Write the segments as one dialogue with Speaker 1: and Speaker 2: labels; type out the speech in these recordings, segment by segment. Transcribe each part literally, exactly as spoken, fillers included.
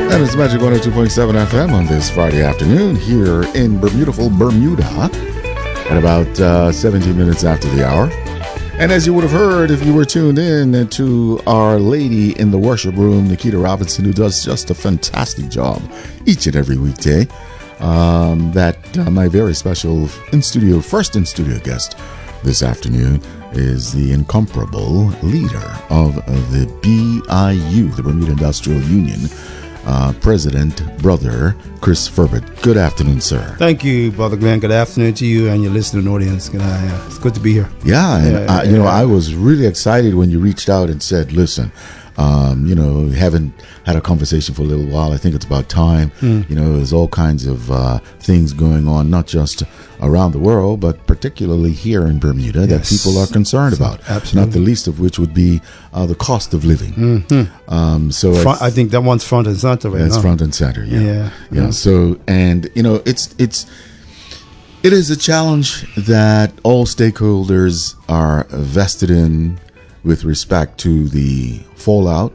Speaker 1: And it's Magic one oh two point seven F M on this Friday afternoon here in beautiful Bermuda at about uh, seventeen minutes after the hour. And as you would have heard if you were tuned in to our lady in the worship room, Nikita Robinson, who does just a fantastic job each and every weekday, um, that uh, my very special in-studio, first in-studio guest this afternoon is the incomparable leader of the B I U, the Bermuda Industrial Union, Uh, President, Brother Chris Furbert. Good afternoon, sir.
Speaker 2: Thank you, Brother Glenn. Good afternoon to you and your listening audience. Good, uh, it's good to be here.
Speaker 1: Yeah, and
Speaker 2: yeah,
Speaker 1: I, you yeah. know, I was really excited when you reached out and said, listen, um, you know, we haven't had a conversation for a little while. I think it's about time. Mm. You know, there's all kinds of uh, things going on, not just around the world, but particularly here in Bermuda, yes. that people are concerned so, about.
Speaker 2: Absolutely.
Speaker 1: Not the least of which would be uh, the cost of living.
Speaker 2: Mm-hmm.
Speaker 1: Um, so
Speaker 2: front, I think that one's front and center right
Speaker 1: that's
Speaker 2: now.
Speaker 1: front and center. Yeah.
Speaker 2: Yeah.
Speaker 1: yeah.
Speaker 2: yeah.
Speaker 1: So, and you know, it's it's it is a challenge that all stakeholders are vested in with respect to the fallout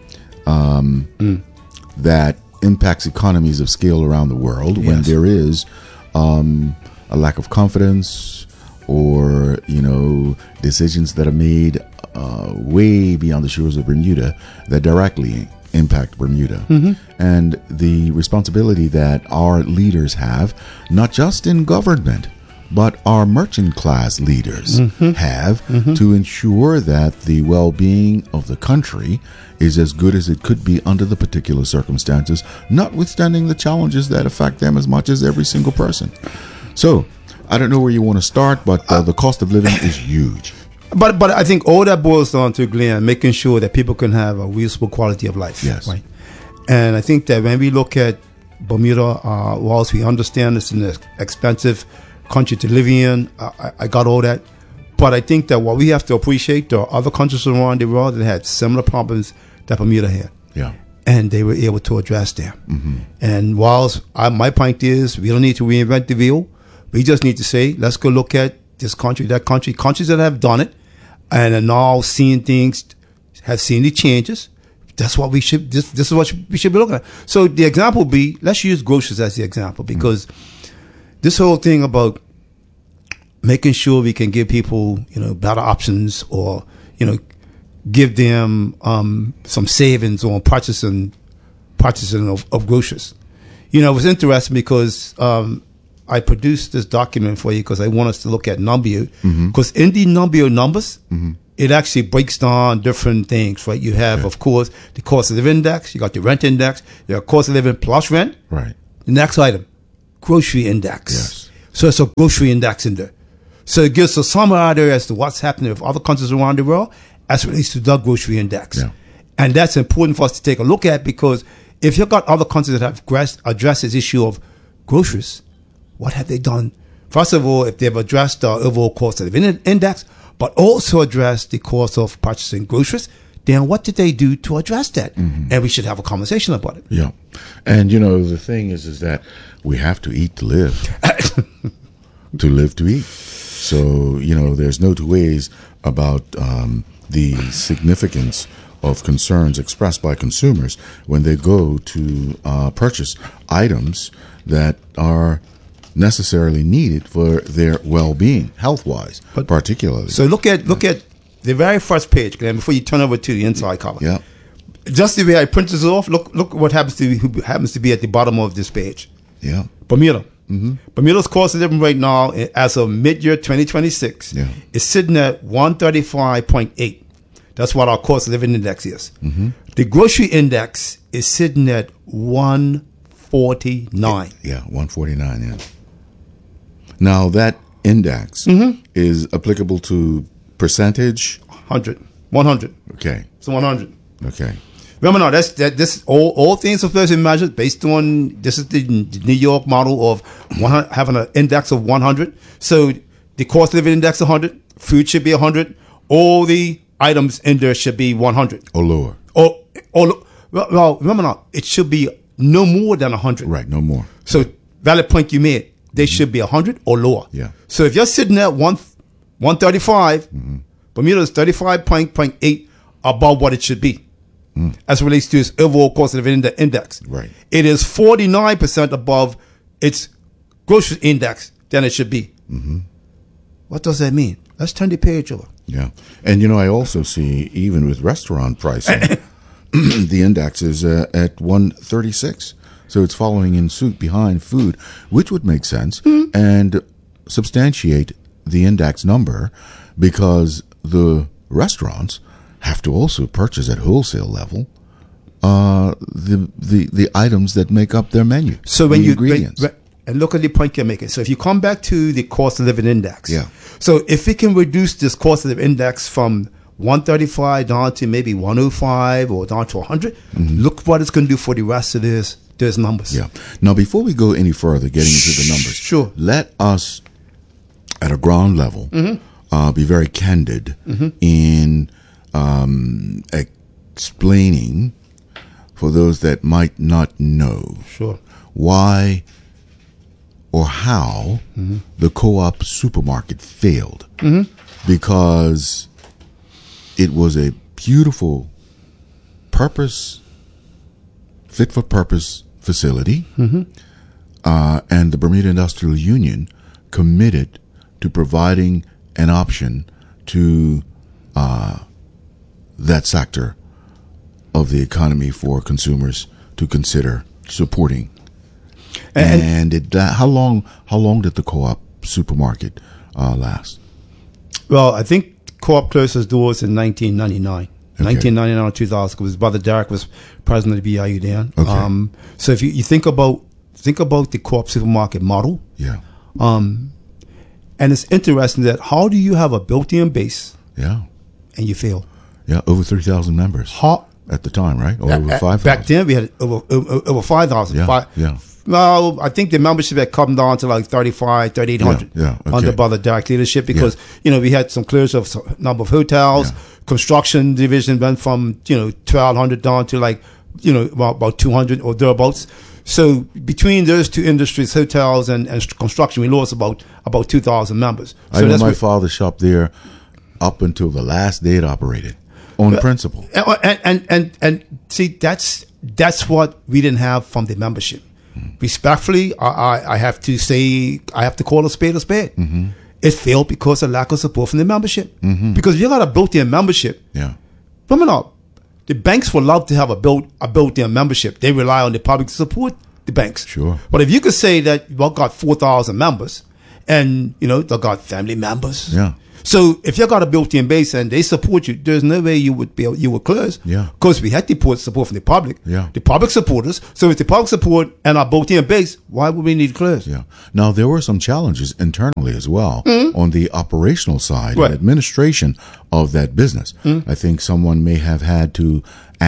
Speaker 1: um, mm. that impacts economies of scale around the world yes. when there is um, a lack of confidence or, you know, decisions that are made uh, way beyond the shores of Bermuda that directly impact Bermuda. Mm-hmm. And the responsibility that our leaders have, not just in government, but our merchant class leaders mm-hmm. have mm-hmm. to ensure that the well-being of the country is as good as it could be under the particular circumstances, notwithstanding the challenges that affect them as much as every single person. So, I don't know where you want to start, but uh, the cost of living is huge.
Speaker 2: But but I think all that boils down to, Glenn, making sure that people can have a reasonable quality of life.
Speaker 1: Yes.
Speaker 2: Right? And I think that when we look at Bermuda, uh, whilst we understand it's an expensive country to live in, I, I got all that. But I think that what we have to appreciate, there are other countries around the world that had similar problems that Bermuda had.
Speaker 1: Yeah.
Speaker 2: And they were able to address them. Mm-hmm. And whilst I, my point is, we don't need to reinvent the wheel. We just need to say, let's go look at this country, that country, countries that have done it and are now seeing things, have seen the changes. That's what we should, this, this is what we should be looking at. So the example would be, let's use groceries as the example, because mm-hmm. this whole thing about making sure we can give people, you know, better options or, you know, give them um, some savings on purchasing, purchasing of, of groceries. You know, it was interesting because um, I produced this document for you because I want us to look at Numbeo. Because mm-hmm. in the Numbeo numbers, mm-hmm. it actually breaks down different things, right? You have, okay. of course, the cost of living index. You got the rent index. You got cost of living plus rent.
Speaker 1: Right.
Speaker 2: The next item, grocery index.
Speaker 1: Yes.
Speaker 2: So it's a grocery index in there. So it gives us some idea as to what's happening with other countries around the world as it relates to the grocery index.
Speaker 1: Yeah.
Speaker 2: And that's important for us to take a look at, because if you've got other countries that have addressed this issue of groceries, what have they done? First of all, if they've addressed the overall cost of living index, but also addressed the cost of purchasing groceries, then what did they do to address that? Mm-hmm. And we should have a conversation about it.
Speaker 1: Yeah. And, you know, the thing is, is that we have to eat to live. To live to eat. So, you know, there's no two ways about um, the significance of concerns expressed by consumers when they go to uh, purchase items that are necessarily needed for their well-being, health-wise, but particularly.
Speaker 2: So look at look at the very first page, Glenn, before you turn over to the inside cover.
Speaker 1: Yeah.
Speaker 2: Just the way I print this off, look look what happens to who happens to be at the bottom of this page.
Speaker 1: Yeah.
Speaker 2: Bermuda.
Speaker 1: Mm-hmm.
Speaker 2: Bermuda's cost of living right now, as of mid-year twenty twenty-six, yeah. is sitting at one thirty-five point eight. That's what our cost of living index is. Mm-hmm. The grocery index is sitting at one forty-nine.
Speaker 1: Yeah, one forty-nine, yeah. Now, that index mm-hmm. is applicable to percentage?
Speaker 2: one hundred. one hundred.
Speaker 1: Okay.
Speaker 2: So one hundred.
Speaker 1: Okay.
Speaker 2: Remember now, that's that. This all all things are first measured based on, this is the New York model of one hundred, having an index of one hundred. So the cost of living index one hundred, food should be one hundred, all the items in there should be one hundred
Speaker 1: or lower.
Speaker 2: Or or well, remember now, it should be no more than one hundred.
Speaker 1: Right, no more.
Speaker 2: So valid point you made. They mm-hmm. should be one hundred or lower.
Speaker 1: Yeah.
Speaker 2: So if you're sitting at one one thirty-five, mm-hmm. Bermuda is thirty-five point eight above what it should be. as it relates to its overall cost of living index.
Speaker 1: Right.
Speaker 2: It is forty-nine percent above its grocery index than it should be. Mm-hmm. What does that mean? Let's turn the page over.
Speaker 1: Yeah. And, you know, I also see, even with restaurant pricing, the index is uh, at one thirty-six. So it's following in suit behind food, which would make sense mm-hmm. and substantiate the index number, because the restaurants have to also purchase at wholesale level uh, the, the the items that make up their menu.
Speaker 2: So when
Speaker 1: the
Speaker 2: you
Speaker 1: ingredients.
Speaker 2: When, and look at the point you're making. So if you come back to the cost of living index,
Speaker 1: yeah.
Speaker 2: So if we can reduce this cost of living index from one thirty-five down to maybe one oh five or down to one hundred, mm-hmm. look what it's going to do for the rest of this those numbers.
Speaker 1: Yeah. Now, before we go any further, getting into the numbers,
Speaker 2: sure.
Speaker 1: let us, at a ground level, mm-hmm. uh, be very candid mm-hmm. in um, explaining, for those that might not know,
Speaker 2: sure.
Speaker 1: why or how mm-hmm. the co-op supermarket failed. Mm-hmm. Because it was a beautiful, purpose, fit-for-purpose facility, mm-hmm. uh, and the Bermuda Industrial Union committed to providing an option to uh, that sector of the economy for consumers to consider supporting. And, and it, how long? How long did the co-op supermarket uh, last?
Speaker 2: Well, I think co-op closed its doors in nineteen ninety-nine. Okay. nineteen ninety-nine or two thousand, because Brother Derek was president of the B I U then.
Speaker 1: Okay.
Speaker 2: Um, so if you, you think about think about the co-op supermarket model,
Speaker 1: yeah.
Speaker 2: Um, and it's interesting that how do you have a built-in base,
Speaker 1: yeah,
Speaker 2: and you fail?
Speaker 1: Yeah, over three thousand members
Speaker 2: how,
Speaker 1: at the time, right? Or
Speaker 2: at,
Speaker 1: over five thousand.
Speaker 2: Back then, we had over over, over five thousand.
Speaker 1: Yeah,
Speaker 2: five,
Speaker 1: yeah.
Speaker 2: Well, I think the membership had come down to like thirty-five, thirty-eight hundred
Speaker 1: yeah, yeah, okay.
Speaker 2: under Brother Derek leadership, because,
Speaker 1: yeah.
Speaker 2: you know, we had some clears of number of hotels. Yeah. Construction division went from, you know, twelve hundred down to like, you know, about, about two hundred or thereabouts. So between those two industries, hotels and, and construction, we lost about about two thousand members. So
Speaker 1: I know
Speaker 2: that's
Speaker 1: my
Speaker 2: what,
Speaker 1: father shopped there up until the last day it operated on uh, principle.
Speaker 2: And, and, and, and see, that's, that's what we didn't have from the membership. Respectfully, I, I, I have to say, I have to call a spade a spade. Mm-hmm. It failed because of lack of support from the membership. Mm-hmm. Because if you got a built-in membership,
Speaker 1: yeah,
Speaker 2: remember now, the banks would love to have a built a built-in membership. They rely on the public to support the banks.
Speaker 1: Sure.
Speaker 2: But if you could say that you've got four thousand members, and you know they got family members,
Speaker 1: yeah.
Speaker 2: So if you got a built-in base and they support you, there's no way you would be able, you would close.
Speaker 1: Yeah.
Speaker 2: Because we had the support from the public.
Speaker 1: Yeah.
Speaker 2: The public support us. So if the public support and our built-in base, why would we need to close?
Speaker 1: Yeah. Now there were some challenges internally as well mm-hmm. on the operational side
Speaker 2: right.
Speaker 1: and administration of that business. Mm-hmm. I think someone may have had to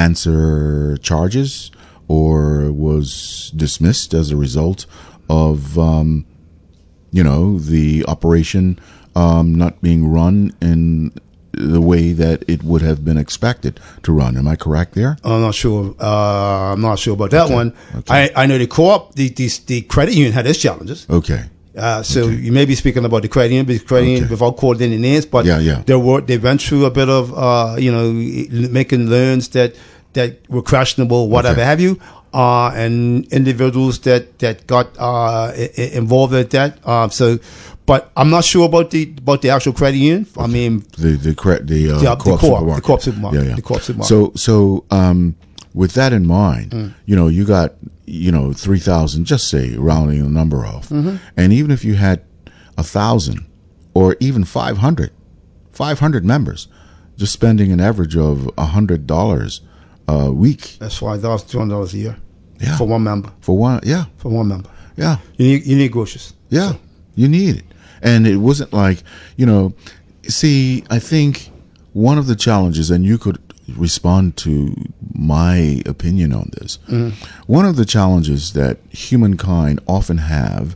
Speaker 1: answer charges or was dismissed as a result of, um, you know, the operation Um, not being run in the way that it would have been expected to run. Am I correct there?
Speaker 2: I'm not sure. Uh, I'm not sure about that
Speaker 1: okay.
Speaker 2: one.
Speaker 1: Okay.
Speaker 2: I, I know the co-op, the, the, the credit union had its challenges.
Speaker 1: Okay.
Speaker 2: Uh, so
Speaker 1: okay.
Speaker 2: you may be speaking about the credit union, because credit
Speaker 1: okay.
Speaker 2: union, without calling any names, but
Speaker 1: yeah, yeah.
Speaker 2: there were, they went through a bit of, uh, you know, making loans that, that were questionable, whatever
Speaker 1: okay.
Speaker 2: have you. Uh, and individuals that, that got, uh, involved with that. Uh, so, but I'm not sure about the about the actual credit union. I mean,
Speaker 1: the the cre- the, uh,
Speaker 2: the,
Speaker 1: co-op
Speaker 2: the co-op
Speaker 1: supermarket.
Speaker 2: the co-op supermarket.
Speaker 1: Yeah, yeah.
Speaker 2: The co-op supermarket.
Speaker 1: So so um, with that in mind, mm. you know, you got you know three thousand. Just say rounding the number off, mm-hmm. and even if you had a thousand or even five hundred, five hundred members, just spending an average of a hundred dollars a week.
Speaker 2: That's five thousand two hundred dollars a year.
Speaker 1: Yeah,
Speaker 2: for one member.
Speaker 1: For one, yeah,
Speaker 2: for one member.
Speaker 1: Yeah,
Speaker 2: you need you need groceries.
Speaker 1: Yeah,
Speaker 2: so.
Speaker 1: You need it. And it wasn't like, you know, see, I think one of the challenges, and you could respond to my opinion on this, mm-hmm. one of the challenges that humankind often have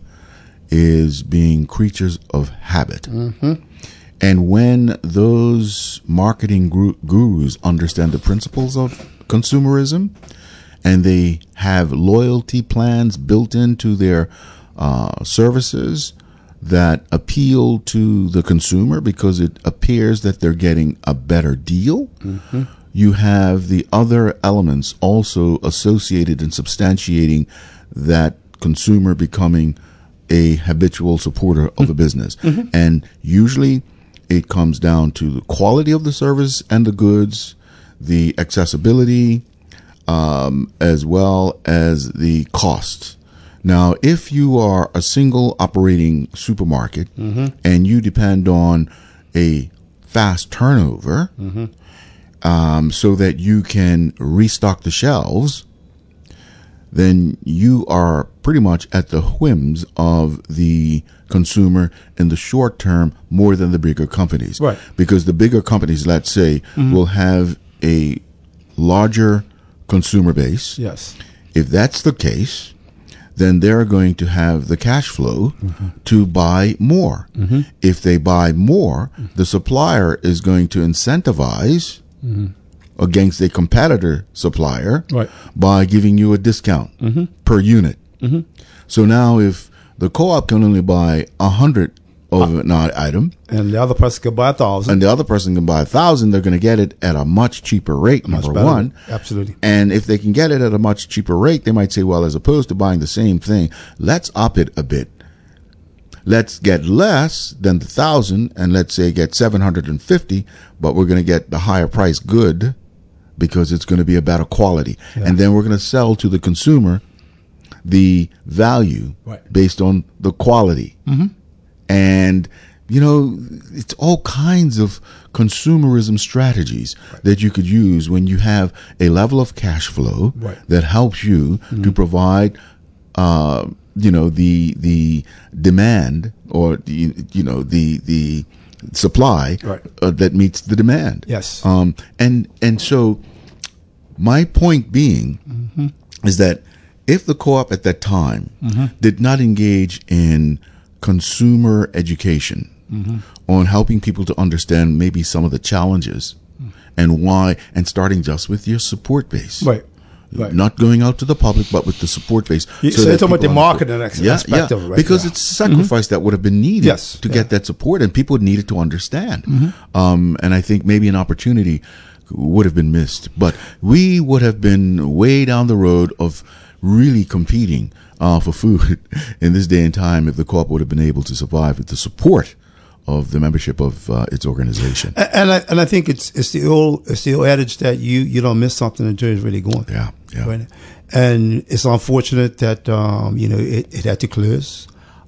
Speaker 1: is being creatures of habit. Mm-hmm. And when those marketing guru- gurus understand the principles of consumerism, and they have loyalty plans built into their uh, services that appeal to the consumer because it appears that they're getting a better deal, mm-hmm. you have the other elements also associated and substantiating that consumer becoming a habitual supporter of a business. Mm-hmm. And usually it comes down to the quality of the service and the goods, the accessibility, um, as well as the costs. Now, if you are a single operating supermarket mm-hmm. and you depend on a fast turnover mm-hmm. um, so that you can restock the shelves, then you are pretty much at the whims of the consumer in the short term more than the bigger companies.
Speaker 2: Right.
Speaker 1: Because the bigger companies, let's say, mm-hmm. will have a larger consumer base.
Speaker 2: Yes.
Speaker 1: If that's the case, then they're going to have the cash flow mm-hmm. to buy more. Mm-hmm. If they buy more, mm-hmm. the supplier is going to incentivize mm-hmm. against a competitor supplier
Speaker 2: right.
Speaker 1: by giving you a discount mm-hmm. per unit. Mm-hmm. So now if the co-op can only buy a hundred of an item,
Speaker 2: and the other person can buy a thousand,
Speaker 1: and the other person can buy a thousand, they're going to get it at a much cheaper rate,
Speaker 2: much
Speaker 1: number
Speaker 2: better.
Speaker 1: one.
Speaker 2: Absolutely.
Speaker 1: And if they can get it at a much cheaper rate, they might say, well, as opposed to buying the same thing, let's up it a bit. Let's get less than the thousand, and let's say get seven hundred fifty, but we're going to get the higher price good because it's going to be a better quality. Yeah. And then we're going to sell to the consumer the value
Speaker 2: right.
Speaker 1: based on the quality. Mm-hmm. And, you know, it's all kinds of consumerism strategies right. that you could use when you have a level of cash flow
Speaker 2: right.
Speaker 1: that helps you mm-hmm. to provide, uh, you know, the the demand or, the, you know, the the supply
Speaker 2: right.
Speaker 1: uh, that meets the demand.
Speaker 2: Yes.
Speaker 1: Um, and, and so my point being mm-hmm. is that if the co-op at that time mm-hmm. did not engage in consumer education mm-hmm. on helping people to understand maybe some of the challenges mm. and why, and starting just with your support base.
Speaker 2: Right. Right.
Speaker 1: Not going out to the public, but with the support base.
Speaker 2: You, so, so you're talking about the marketing yeah, aspect
Speaker 1: yeah,
Speaker 2: of it, right?
Speaker 1: Because
Speaker 2: yeah.
Speaker 1: it's a sacrifice mm-hmm. that would have been needed
Speaker 2: yes,
Speaker 1: to
Speaker 2: yeah.
Speaker 1: get that support, and people needed to understand. Mm-hmm. Um, and I think maybe an opportunity would have been missed. But we would have been way down the road of really competing uh, for food in this day and time if the co-op would have been able to survive with the support of the membership of uh, its organization.
Speaker 2: And, and I and I think it's it's the old it's the old adage that you, you don't miss something until it's really going.
Speaker 1: Yeah, yeah.
Speaker 2: Right? And it's unfortunate that um, you know it, it had to close.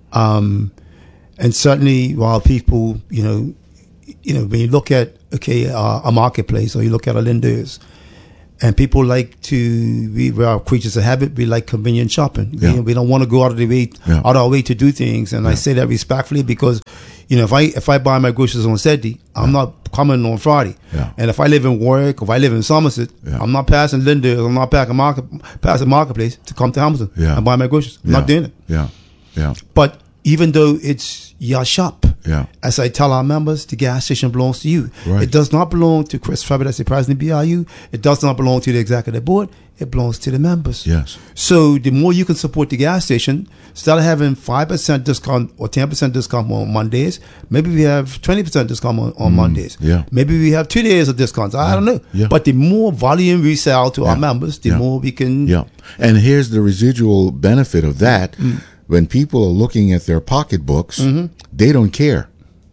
Speaker 2: Um, and certainly while people you know you know when you look at okay uh, a marketplace or you look at a Linda's. And people like to, we, we are creatures of habit. We like convenient shopping.
Speaker 1: Yeah.
Speaker 2: We, we don't want to go out of the way,
Speaker 1: yeah.
Speaker 2: out of our way to do things. And
Speaker 1: yeah.
Speaker 2: I say that respectfully because, you know, if I if I buy my groceries on Saturday, I'm yeah. not coming on Friday.
Speaker 1: Yeah.
Speaker 2: And if I live in Warwick, if I live in Somerset, yeah. I'm not passing Linda's, I'm not passing market, passing Marketplace to come to Hamilton
Speaker 1: yeah.
Speaker 2: and buy my groceries. I'm
Speaker 1: yeah.
Speaker 2: not doing it.
Speaker 1: Yeah, yeah.
Speaker 2: But even though it's your shop,
Speaker 1: yeah.
Speaker 2: as I tell our members, the gas station belongs to you.
Speaker 1: Right.
Speaker 2: It does not belong to Chris Faber, that's the president of B R U. It does not belong to the executive board. It belongs to the members.
Speaker 1: Yes.
Speaker 2: So the more you can support the gas station, instead of having five percent discount or ten percent discount on Mondays, maybe we have twenty percent discount on, on mm, Mondays.
Speaker 1: Yeah.
Speaker 2: Maybe we have two days of discounts. I
Speaker 1: yeah.
Speaker 2: don't know.
Speaker 1: Yeah.
Speaker 2: But the more volume we sell to
Speaker 1: yeah.
Speaker 2: our members, the
Speaker 1: yeah.
Speaker 2: more we can.
Speaker 1: Yeah. And here's the residual benefit of that. Mm. When people are looking at their pocketbooks, mm-hmm. they don't care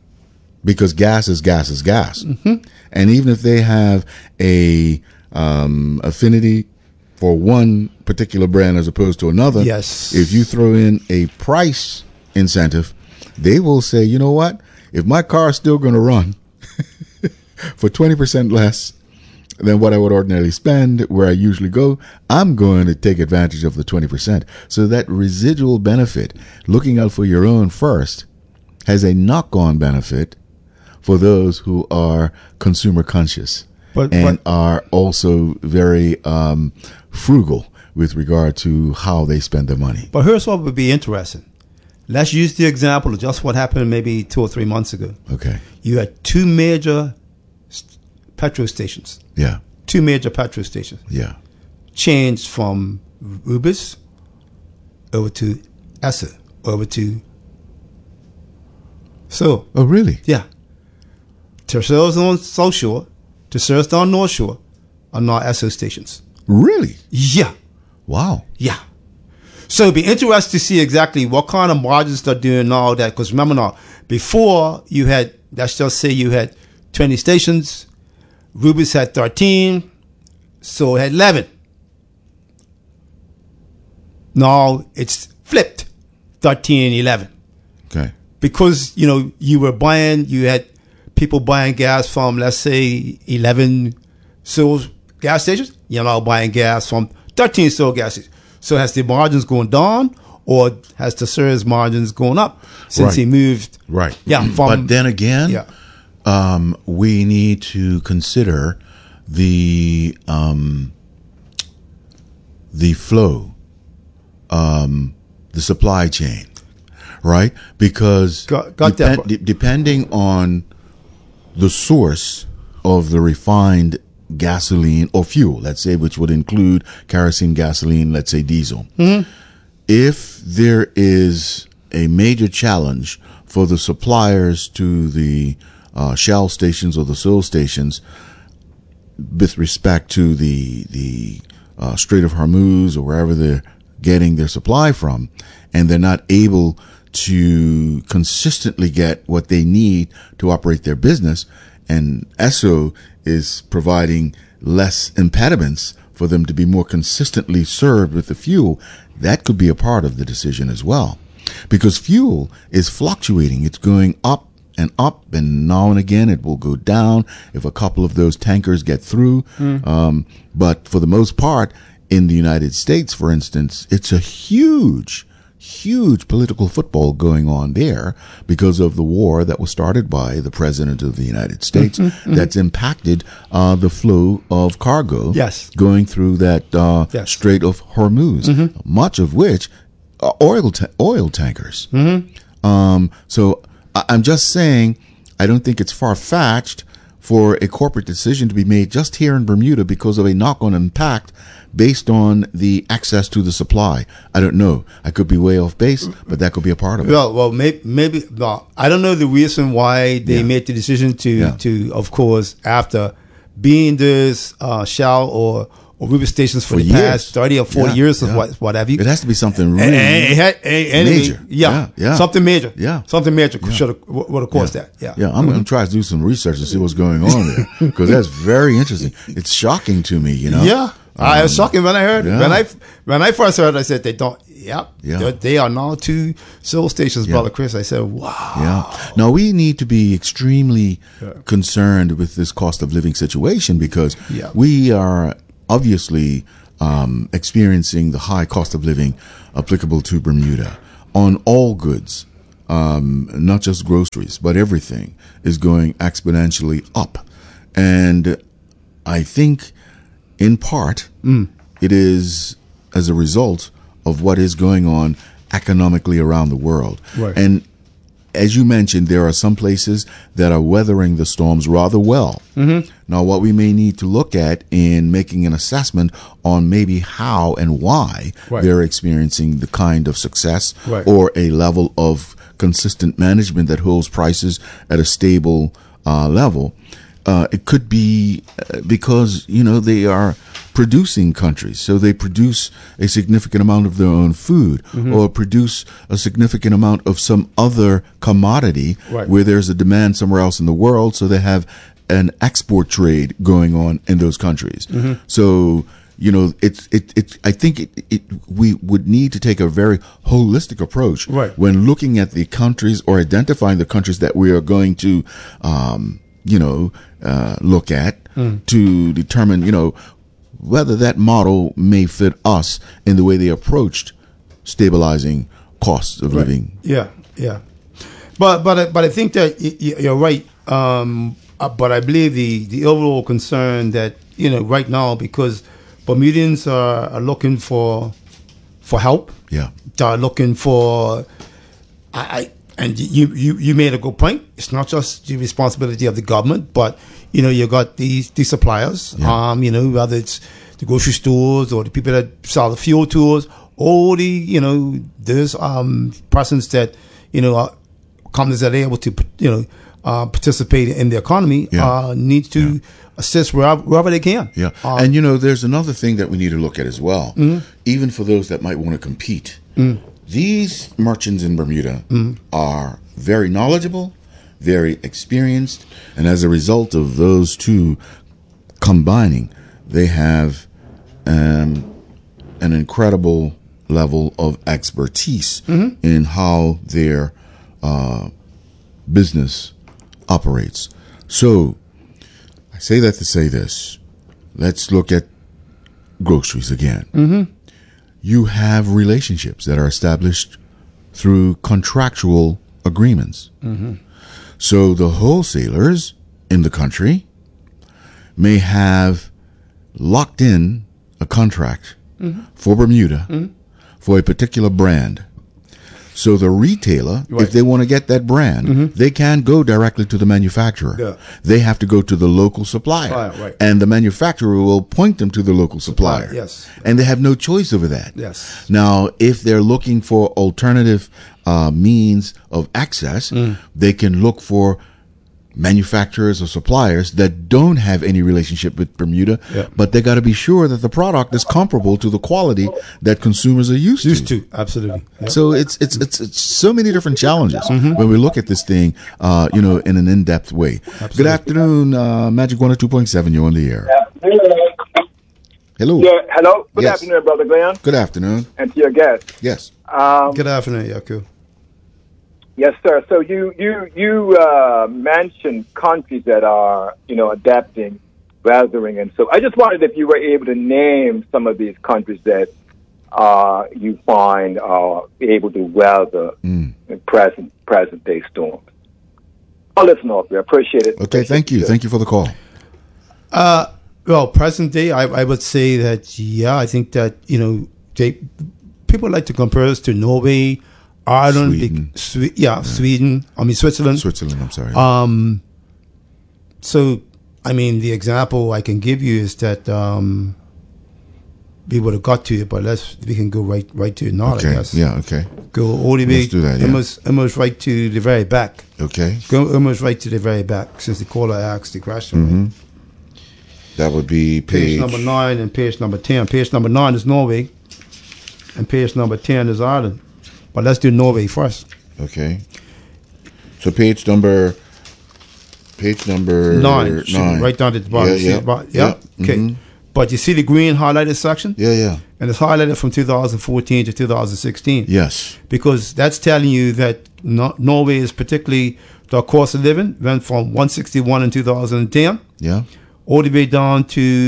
Speaker 1: because gas is gas is gas. Mm-hmm. And even if they have a um, affinity for one particular brand as opposed to another,
Speaker 2: yes.
Speaker 1: if you throw in a price incentive, they will say, you know what? If my car is still going to run for twenty percent less than what I would ordinarily spend where I usually go, I'm going to take advantage of the twenty percent. So that residual benefit, looking out for your own first, has a knock-on benefit for those who are consumer conscious
Speaker 2: but,
Speaker 1: and
Speaker 2: but,
Speaker 1: are also very um, frugal with regard to how they spend their money.
Speaker 2: But here's what would be interesting. Let's use the example of just what happened maybe two or three months ago.
Speaker 1: Okay.
Speaker 2: You had two major st- petrol stations.
Speaker 1: Yeah.
Speaker 2: Two major petrol stations.
Speaker 1: Yeah.
Speaker 2: Changed from Rubis over to Esser, over to So.
Speaker 1: Oh, really?
Speaker 2: Yeah. Tercels on South Shore, Tercels down North Shore, are not Esso stations.
Speaker 1: Really?
Speaker 2: Yeah.
Speaker 1: Wow.
Speaker 2: Yeah. So it'd be interesting to see exactly what kind of margins they're doing and all that. Because remember now, before you had, let's just say you had twenty stations, Rubis had thirteen, so it had eleven. Now it's flipped, thirteen and eleven.
Speaker 1: Okay.
Speaker 2: Because, you know, you were buying, you had people buying gas from, let's say, eleven Seoul gas stations. You're now buying gas from thirteen Seoul gas stations. So has the margins gone down, or has the service margins gone up since
Speaker 1: Right.
Speaker 2: he moved?
Speaker 1: Right.
Speaker 2: Yeah. From,
Speaker 1: But then again,
Speaker 2: yeah.
Speaker 1: um, we need to consider the um, the flow, um, the supply chain, right? Because
Speaker 2: Got- got that, bro.
Speaker 1: de- depending on the source of the refined gasoline or fuel, let's say, which would include kerosene, gasoline, let's say diesel.
Speaker 2: Mm-hmm.
Speaker 1: If there is a major challenge for the suppliers to the uh, Shell stations or the Seoul stations with respect to the the uh, Strait of Hormuz or wherever they're getting their supply from, and they're not able to consistently get what they need to operate their business, and Esso is providing less impediments for them to be more consistently served with the fuel, that could be a part of the decision as well. Because fuel is fluctuating. It's going up and up, and now and again it will go down if a couple of those tankers get through. Mm. Um, but for the most part, in the United States, for instance, it's a huge huge political football going on there because of the war that was started by the President of the United States mm-hmm, that's mm-hmm. impacted uh, the flow of cargo
Speaker 2: yes.
Speaker 1: going through that uh, yes. Strait of Hormuz, mm-hmm. much of which are oil ta- oil tankers. Mm-hmm. Um, so I- I'm just saying, I don't think it's far-fetched for a corporate decision to be made just here in Bermuda because of a knock-on impact based on the access to the supply. I don't know. I could be way off base, but that could be a part of it.
Speaker 2: Well, well, maybe, maybe well, I don't know the reason why they yeah. made the decision to, yeah. to, of course, after being this uh, Shell or or Rubis stations for, for the years. past thirty or forty yeah, years,
Speaker 1: yeah.
Speaker 2: or what, what have you.
Speaker 1: It has to be something really
Speaker 2: and, and, and, and
Speaker 1: major.
Speaker 2: Yeah,
Speaker 1: yeah, yeah,
Speaker 2: something major.
Speaker 1: Yeah,
Speaker 2: something major yeah. should have would have caused
Speaker 1: yeah.
Speaker 2: that. Yeah,
Speaker 1: yeah. I'm mm-hmm. going to try to do some research and see what's going on there because that's very interesting. It's shocking to me, you know.
Speaker 2: Yeah, um, I was shocking when I heard yeah. when I when I first heard it, I said they don't. Yep, yeah, they are now two Seoul stations, yeah. Brother Chris. I said, wow.
Speaker 1: Yeah. Now we need to be extremely yeah. concerned with this cost of living situation because
Speaker 2: yeah.
Speaker 1: we are obviously um, experiencing the high cost of living applicable to Bermuda on all goods, um, not just groceries, but everything is going exponentially up. And I think in part
Speaker 2: mm.
Speaker 1: it is as a result of what is going on economically around the world.
Speaker 2: Right.
Speaker 1: And as you mentioned, there are some places that are weathering the storms rather well.
Speaker 2: Mm-hmm.
Speaker 1: Now, what we may need to look at in making an assessment on maybe how and why
Speaker 2: right.
Speaker 1: they're experiencing the kind of success
Speaker 2: right.
Speaker 1: or a level of consistent management that holds prices at a stable uh, level. Uh, it could be because, you know, they are producing countries. So they produce a significant amount of their own food mm-hmm. or produce a significant amount of some other commodity
Speaker 2: right.
Speaker 1: where there's a demand somewhere else in the world. So they have an export trade going on in those countries.
Speaker 2: Mm-hmm.
Speaker 1: So, you know, it's, it, it, I think it, it, we would need to take a very holistic approach
Speaker 2: right.
Speaker 1: when looking at the countries or identifying the countries that we are going to, um, you know, uh, look at
Speaker 2: mm.
Speaker 1: to determine, you know, whether that model may fit us in the way they approached stabilizing costs of
Speaker 2: right.
Speaker 1: living.
Speaker 2: Yeah, yeah. But but but I think that you're right. Um, but I believe the, the overall concern that, you know, right now, because Bermudians are, are looking for for help.
Speaker 1: Yeah.
Speaker 2: They're looking for I, I and you, you, you made a good point. It's not just the responsibility of the government, but, you know, you got these, these suppliers,
Speaker 1: yeah.
Speaker 2: um, you know, whether it's the grocery stores or the people that sell the fuel tools, all the, you know, there's um, persons that, you know, are, companies that are able to, you know, uh, participate in the economy
Speaker 1: Yeah.
Speaker 2: uh, need to
Speaker 1: Yeah.
Speaker 2: assist wherever, wherever they can.
Speaker 1: Yeah.
Speaker 2: Um,
Speaker 1: and, you know, there's another thing that we need to look at as well,
Speaker 2: Mm-hmm.
Speaker 1: even for those that might want to compete.
Speaker 2: Mm.
Speaker 1: These merchants in Bermuda
Speaker 2: Mm-hmm.
Speaker 1: are very knowledgeable, very experienced, and as a result of those two combining, they have um, an incredible level of expertise
Speaker 2: Mm-hmm.
Speaker 1: in how their uh, business operates. So, I say that to say this. Let's look at groceries again.
Speaker 2: Mm-hmm.
Speaker 1: You have relationships that are established through contractual agreements.
Speaker 2: Mm-hmm.
Speaker 1: So the wholesalers in the country may have locked in a contract
Speaker 2: Mm-hmm.
Speaker 1: for Bermuda
Speaker 2: Mm-hmm.
Speaker 1: for a particular brand. So the retailer,
Speaker 2: Right.
Speaker 1: if they want to get that brand,
Speaker 2: Mm-hmm.
Speaker 1: they can't go directly to the manufacturer.
Speaker 2: Yeah.
Speaker 1: They have to go to the local supplier.
Speaker 2: Right, right.
Speaker 1: And the manufacturer will point them to the local supplier.
Speaker 2: Supplier, yes.
Speaker 1: And they have no choice over that.
Speaker 2: Yes.
Speaker 1: Now, if they're looking for alternative uh, means of access,
Speaker 2: Mm.
Speaker 1: they can look for manufacturers or suppliers that don't have any relationship with Bermuda,
Speaker 2: Yeah.
Speaker 1: but they got to be sure that the product is comparable to the quality that consumers are used,
Speaker 2: Used
Speaker 1: to.
Speaker 2: to, absolutely. Yeah.
Speaker 1: So it's, it's it's it's so many different challenges
Speaker 2: Mm-hmm.
Speaker 1: when we look at this thing, uh, you know, in an in-depth way. Good afternoon, uh, Magic one oh two point seven. You're on the air. Hello.
Speaker 3: Yeah, hello. Good
Speaker 1: Yes.
Speaker 3: afternoon, Brother Glenn,
Speaker 1: Good afternoon.
Speaker 3: and to your guest.
Speaker 1: Yes.
Speaker 3: Um,
Speaker 2: Good afternoon, Yaku.
Speaker 3: yes, sir. So you you you uh, mentioned countries that are you know adapting, weathering, and so I just wondered if you were able to name some of these countries that uh, you find are able to weather
Speaker 1: Mm.
Speaker 3: present present day storms. I'll listen off there. Appreciate it.
Speaker 1: Okay.
Speaker 3: Appreciate
Speaker 1: Thank you.
Speaker 3: sir.
Speaker 1: Thank you for the call.
Speaker 2: Uh, well, present day, I, I would say that, yeah, I think that, you know, they, people like to compare us to Norway, Ireland,
Speaker 1: Sweden.
Speaker 2: big- Swe- yeah, Sweden, I mean, Switzerland.
Speaker 1: Switzerland. I'm sorry.
Speaker 2: Um, so, I mean, the example I can give you is that um, we would have got to it, but let's we can go right right to it now. I
Speaker 1: okay.
Speaker 2: guess.
Speaker 1: Yeah. Okay.
Speaker 2: Go all the way,
Speaker 1: Let's do that, yeah.
Speaker 2: almost almost right to the very back.
Speaker 1: Okay.
Speaker 2: Go almost right to the very back, since the caller asked the question.
Speaker 1: Mm-hmm. That would be
Speaker 2: Page
Speaker 1: page,
Speaker 2: number nine and page number ten. Page number nine is Norway, and page number ten is Ireland. But let's do Norway first.
Speaker 1: Okay. So page number, page number
Speaker 2: Nine, should be
Speaker 1: nine.
Speaker 2: right down at the bottom.
Speaker 1: Yeah.
Speaker 2: You see
Speaker 1: Yeah.
Speaker 2: the bottom?
Speaker 1: yeah.
Speaker 2: Yeah. Okay.
Speaker 1: mhm.
Speaker 2: But you see the green highlighted section,
Speaker 1: Yeah. Yeah.
Speaker 2: and it's highlighted from two thousand fourteen to two thousand sixteen.
Speaker 1: Yes.
Speaker 2: Because that's telling you that no- Norway is particularly the cost of living went from one sixty-one in two thousand ten
Speaker 1: Yeah.
Speaker 2: all the way down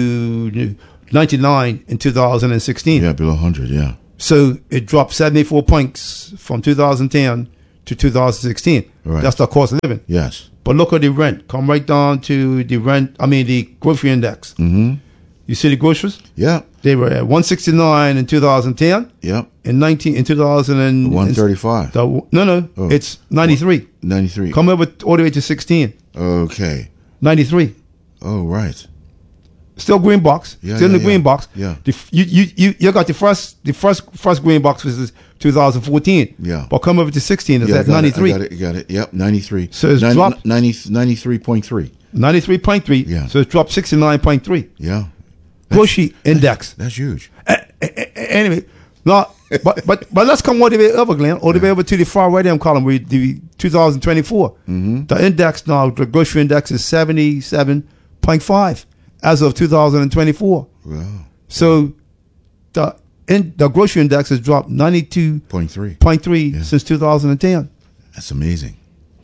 Speaker 2: to ninety-nine in two thousand sixteen.
Speaker 1: Yeah. Below one hundred. Yeah.
Speaker 2: So it dropped seventy-four points from two thousand ten to two thousand sixteen.
Speaker 1: Right.
Speaker 2: That's the cost of living.
Speaker 1: Yes.
Speaker 2: But look at the rent. Come right down to the rent, I mean, the grocery index.
Speaker 1: Mm-hmm.
Speaker 2: You see the groceries?
Speaker 1: Yeah.
Speaker 2: They were at one sixty-nine in two thousand ten.
Speaker 1: Yeah.
Speaker 2: In nineteen in two thousand and
Speaker 1: one thirty-five.
Speaker 2: the, no no
Speaker 1: Oh.
Speaker 2: it's ninety-three.
Speaker 1: ninety-three.
Speaker 2: Come over all the way to sixteen.
Speaker 1: Okay.
Speaker 2: ninety-three.
Speaker 1: Oh, right.
Speaker 2: Still green box.
Speaker 1: Yeah,
Speaker 2: Still in
Speaker 1: yeah,
Speaker 2: the green
Speaker 1: yeah.
Speaker 2: box.
Speaker 1: Yeah.
Speaker 2: The, f- you, you you you got the first the first first green box was two thousand fourteen.
Speaker 1: Yeah.
Speaker 2: But come over to sixteen. It's
Speaker 1: Yeah, I
Speaker 2: at
Speaker 1: got it, I
Speaker 2: ninety-three.
Speaker 1: got it. You got it. Yep. ninety-three.
Speaker 2: So it's
Speaker 1: Nin-
Speaker 2: dropped-
Speaker 1: ninety, ninety-three point three.
Speaker 2: ninety-three point three.
Speaker 1: Yeah.
Speaker 2: So it's dropped sixty-nine point three.
Speaker 1: Yeah.
Speaker 2: Grocery index.
Speaker 1: That's huge.
Speaker 2: A- a- a- Anyway, no, but but but let's come all the way over, Glenn, all the way over to the far right hand column, where the two thousand twenty-four. Mm-hmm. The index now, the grocery index is seventy-seven point five as of two thousand twenty-four.
Speaker 1: Wow.
Speaker 2: So the in, the grocery index has dropped ninety-two
Speaker 1: Point three.
Speaker 2: point three
Speaker 1: Yeah.
Speaker 2: since two thousand ten.
Speaker 1: That's amazing.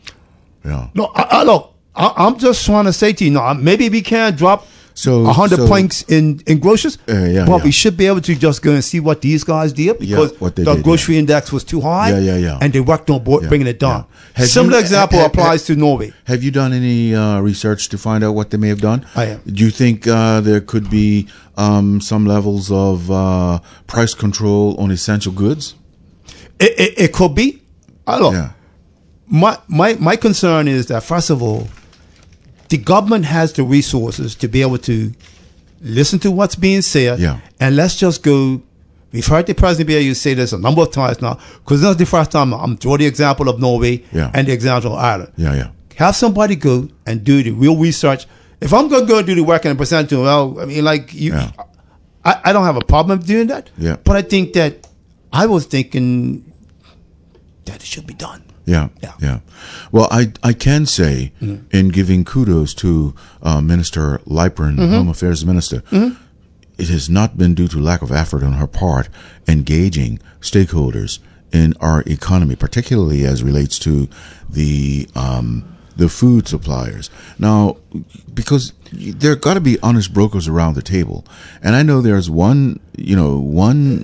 Speaker 1: Yeah.
Speaker 2: No, I, I, look, I, I'm just trying to say to you, no, maybe we can't drop
Speaker 1: So
Speaker 2: a hundred
Speaker 1: so-
Speaker 2: points in in groceries,
Speaker 1: Uh, yeah,
Speaker 2: but
Speaker 1: yeah.
Speaker 2: we should be able to just go and see what these guys did, because
Speaker 1: what they
Speaker 2: the
Speaker 1: did,
Speaker 2: grocery index was too high.
Speaker 1: Yeah, yeah, yeah.
Speaker 2: And they worked on board
Speaker 1: Yeah,
Speaker 2: bringing it down.
Speaker 1: yeah. Have
Speaker 2: Similar
Speaker 1: you-
Speaker 2: example
Speaker 1: ha- ha-
Speaker 2: applies to Norway.
Speaker 1: Have you done any uh, research to find out what they may have done?
Speaker 2: I am.
Speaker 1: Do you think uh, there could be um, some levels of uh, price control on essential goods?
Speaker 2: It, it, it could be. I don't.
Speaker 1: Yeah.
Speaker 2: My my my concern is that, first of all, the government has the resources to be able to listen to what's being said,
Speaker 1: Yeah.
Speaker 2: and let's just go. We've heard the president be able to say this a number of times now, because this is the first time I'm drawing the example of Norway
Speaker 1: Yeah.
Speaker 2: and the example of Ireland.
Speaker 1: Yeah, yeah.
Speaker 2: Have somebody go and do the real research. If I'm going to go do the work and present to them, well, I mean, like you,
Speaker 1: Yeah.
Speaker 2: I, I don't have a problem doing that.
Speaker 1: Yeah.
Speaker 2: But I think that I was thinking that it should be done.
Speaker 1: Yeah,
Speaker 2: Yeah.
Speaker 1: yeah. Well, I I can say
Speaker 2: Mm-hmm.
Speaker 1: in giving kudos to uh, Minister Lipern,
Speaker 2: Mm-hmm.
Speaker 1: Home Affairs Minister, it has not been due to lack of effort on her part engaging stakeholders in our economy, particularly as relates to the um, the food suppliers. Now, because there got to be honest brokers around the table, and I know there's one, you know, one.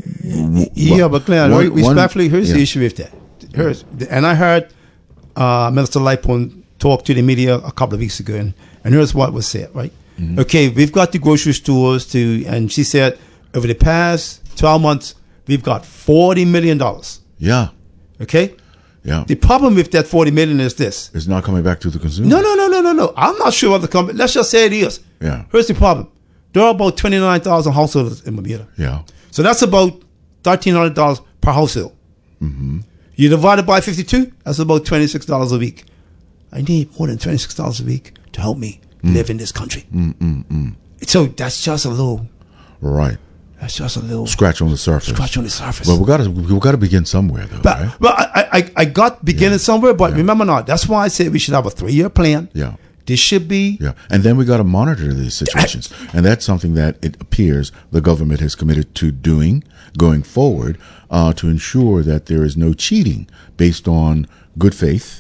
Speaker 2: Yeah, but Glenn,
Speaker 1: one-
Speaker 2: respectfully,
Speaker 1: one-
Speaker 2: here's
Speaker 1: yeah.
Speaker 2: the issue with that. Here's, and I heard uh, Minister Lipon talk to the media a couple of weeks ago, and, and here's what was said, right?
Speaker 1: Mm-hmm.
Speaker 2: Okay, we've got the grocery stores to, and she said, over the past twelve months, we've got forty million dollars.
Speaker 1: Yeah,
Speaker 2: Okay?
Speaker 1: yeah.
Speaker 2: The problem with that forty million dollars is this.
Speaker 1: It's not coming back to the consumer.
Speaker 2: No, no, no, no, no, no. I'm not sure what the company, let's just say it is.
Speaker 1: Yeah.
Speaker 2: Here's the problem. There are about twenty-nine thousand households in Bermuda.
Speaker 1: Yeah.
Speaker 2: So that's about thirteen hundred dollars per household. Mm-hmm. You divide it by fifty-two, that's about twenty-six dollars a week. I need more than twenty-six dollars a week to help me
Speaker 1: Mm.
Speaker 2: live in this country. Mm, mm, mm. So that's just a little,
Speaker 1: Right.
Speaker 2: that's just a little
Speaker 1: Scratch on the surface.
Speaker 2: scratch on the surface.
Speaker 1: Well, we got to we got to begin somewhere, though,
Speaker 2: but
Speaker 1: right?
Speaker 2: but I, I, I got beginning somewhere, but remember not. That's why I said we should have a three-year plan.
Speaker 1: Yeah.
Speaker 2: This should be,
Speaker 1: Yeah, and then we got to monitor these situations, and that's something that it appears the government has committed to doing going forward uh, to ensure that there is no cheating based on good faith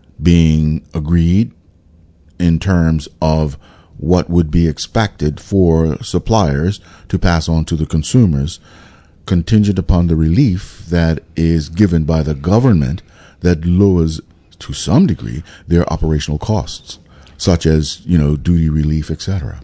Speaker 1: being agreed in terms of what would be expected for suppliers to pass on to the consumers, contingent upon the relief that is given by the government that lowers, to some degree, their operational costs, such as, you know, duty relief, et cetera.